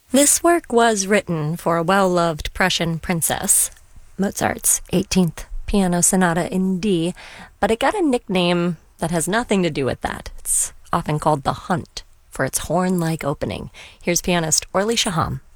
This work was written for a well-loved Prussian princess, Mozart's 18th Piano Sonata in D, but it got a nickname that has nothing to do with that. It's often called the Hunt for its horn-like opening. Here's pianist Orly Shaham.